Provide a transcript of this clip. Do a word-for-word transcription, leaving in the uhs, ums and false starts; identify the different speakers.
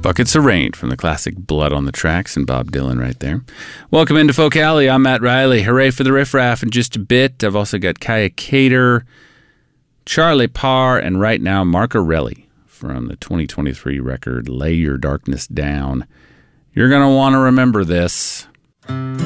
Speaker 1: Buckets of Rain from the classic Blood on the Tracks and Bob Dylan right there. Welcome into Folk Alley. I'm Matt Riley. Hooray for the Riff Raff in just a bit. I've also got Kaya Cater, Charlie Parr, and right now Marcarelli from the twenty twenty-three record Lay Your Darkness Down. You're going to want to remember this.